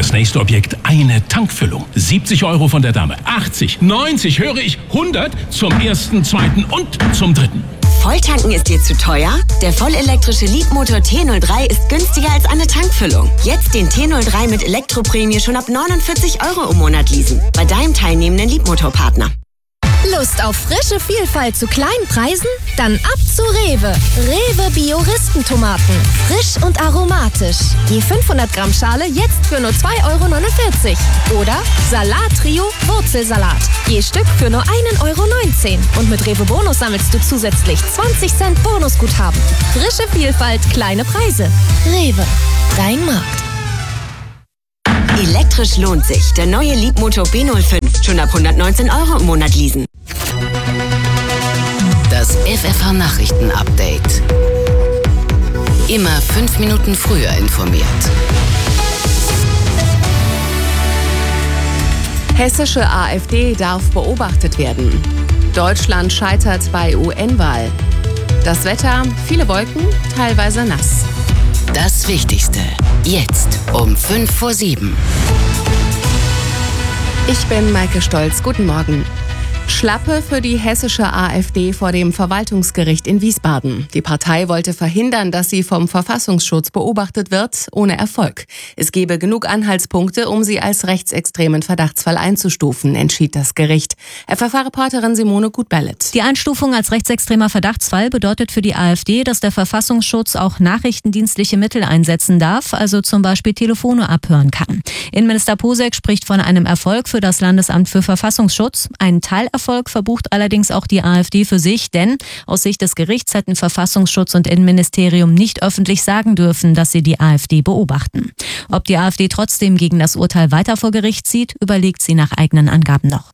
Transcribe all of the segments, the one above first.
das nächste Objekt eine Tankfüllung. 70 € von der Dame, 80, 90, höre ich, 100 zum ersten, zweiten und zum dritten. Volltanken ist dir zu teuer? Der vollelektrische Leapmotor T03 ist günstiger als eine Tankfüllung. Jetzt den T03 mit Elektroprämie schon ab 49 € im Monat leasen. Bei deinem teilnehmenden Leapmotor-Partner. Lust auf frische Vielfalt zu kleinen Preisen? Dann ab zu Rewe. Rewe Bio-Ristentomaten. Frisch und aromatisch. Je 500 Gramm Schale jetzt für nur 2,49 €. Oder Salat-Trio Wurzelsalat. Je Stück für nur 1,19 €. Und mit Rewe Bonus sammelst du zusätzlich 20 Cent Bonusguthaben. Frische Vielfalt, kleine Preise. Rewe. Dein Markt. Elektrisch lohnt sich. Der neue Leapmotor B05. Schon ab 119 € im Monat leasen. Das FFH-Nachrichten-Update. Immer 5 Minuten früher informiert. Hessische AfD darf beobachtet werden. Deutschland scheitert bei UN-Wahl. Das Wetter, viele Wolken, teilweise nass. Das Wichtigste, jetzt um 6:55. Ich bin Maike Stolz. Guten Morgen. Schlappe für die hessische AfD vor dem Verwaltungsgericht in Wiesbaden. Die Partei wollte verhindern, dass sie vom Verfassungsschutz beobachtet wird, ohne Erfolg. Es gebe genug Anhaltspunkte, um sie als rechtsextremen Verdachtsfall einzustufen, entschied das Gericht. FFH-Reporterin Simone Gut-Bellet. Die Einstufung als rechtsextremer Verdachtsfall bedeutet für die AfD, dass der Verfassungsschutz auch nachrichtendienstliche Mittel einsetzen darf, also zum Beispiel Telefone abhören kann. Innenminister Posek spricht von einem Erfolg für das Landesamt für Verfassungsschutz. Ein Teilerfolg verbucht allerdings auch die AfD für sich, denn aus Sicht des Gerichts hätten Verfassungsschutz und Innenministerium nicht öffentlich sagen dürfen, dass sie die AfD beobachten. Ob die AfD trotzdem gegen das Urteil weiter vor Gericht zieht, überlegt sie nach eigenen Angaben noch.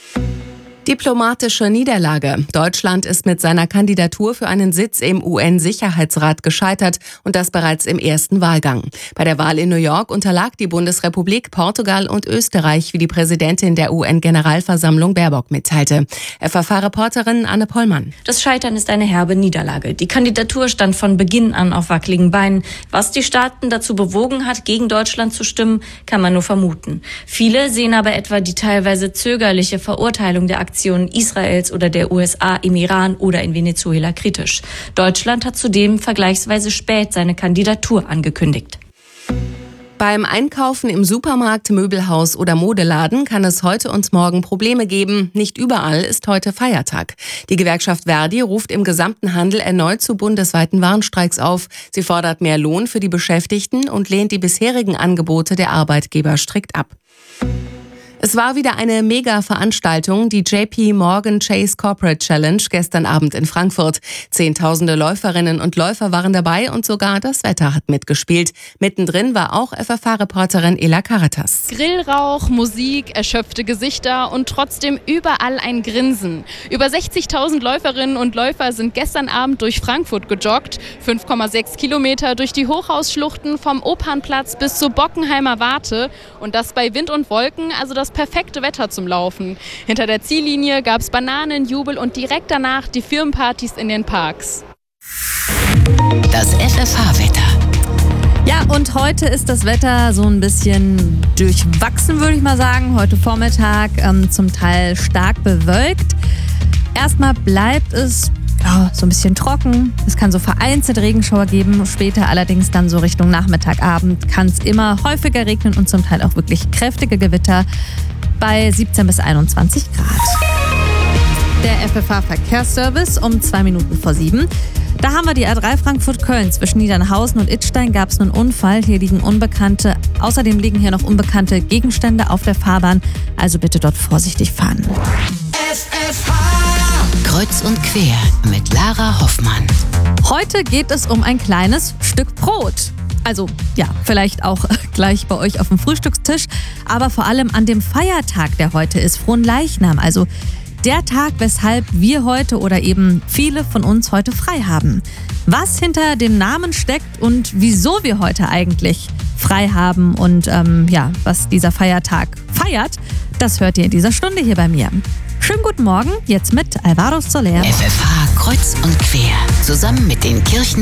Diplomatische Niederlage. Deutschland ist mit seiner Kandidatur für einen Sitz im UN-Sicherheitsrat gescheitert und das bereits im ersten Wahlgang. Bei der Wahl in New York unterlag die Bundesrepublik, Portugal und Österreich, wie die Präsidentin der UN-Generalversammlung Baerbock mitteilte. FFH-Reporterin Anne Pollmann. Das Scheitern ist eine herbe Niederlage. Die Kandidatur stand von Beginn an auf wackeligen Beinen. Was die Staaten dazu bewogen hat, gegen Deutschland zu stimmen, kann man nur vermuten. Viele sehen aber etwa die teilweise zögerliche Verurteilung der Aktionen Israels oder der USA im Iran oder in Venezuela kritisch. Deutschland hat zudem vergleichsweise spät seine Kandidatur angekündigt. Beim Einkaufen im Supermarkt, Möbelhaus oder Modeladen kann es heute und morgen Probleme geben. Nicht überall ist heute Feiertag. Die Gewerkschaft Verdi ruft im gesamten Handel erneut zu bundesweiten Warnstreiks auf. Sie fordert mehr Lohn für die Beschäftigten und lehnt die bisherigen Angebote der Arbeitgeber strikt ab. Es war wieder eine Mega-Veranstaltung, die JP Morgan Chase Corporate Challenge gestern Abend in Frankfurt. Zehntausende Läuferinnen und Läufer waren dabei und sogar das Wetter hat mitgespielt. Mittendrin war auch FFH-Reporterin Ela Caritas. Grillrauch, Musik, erschöpfte Gesichter und trotzdem überall ein Grinsen. Über 60.000 Läuferinnen und Läufer sind gestern Abend durch Frankfurt gejoggt. 5,6 Kilometer durch die Hochhausschluchten vom Opernplatz bis zur Bockenheimer Warte. Und das bei Wind und Wolken, also das perfekte Wetter zum Laufen. Hinter der Ziellinie gab es Bananenjubel und direkt danach die Firmenpartys in den Parks. Das FFH-Wetter. Ja, und heute ist das Wetter so ein bisschen durchwachsen, würde ich mal sagen. Heute Vormittag zum Teil stark bewölkt. Erstmal bleibt es so ein bisschen trocken. Es kann so vereinzelt Regenschauer geben. Später allerdings dann so Richtung Nachmittag, Abend kann es immer häufiger regnen und zum Teil auch wirklich kräftige Gewitter bei 17 bis 21 Grad. Der FFH-Verkehrsservice um 2 Minuten vor 7. Da haben wir die A3 Frankfurt-Köln. Zwischen Niedernhausen und Idstein gab es einen Unfall. Außerdem liegen hier noch unbekannte Gegenstände auf der Fahrbahn. Also bitte dort vorsichtig fahren. Kreuz und quer mit Lara Hoffmann. Heute geht es um ein kleines Stück Brot. Also ja, vielleicht auch gleich bei euch auf dem Frühstückstisch, aber vor allem an dem Feiertag, der heute ist, Fronleichnam. Also der Tag, weshalb wir heute oder eben viele von uns heute frei haben. Was hinter dem Namen steckt und wieso wir heute eigentlich frei haben und was dieser Feiertag feiert, das hört ihr in dieser Stunde hier bei mir. Schönen guten Morgen, jetzt mit Alvaro Soler. FFH Kreuz und quer, zusammen mit den Kirchen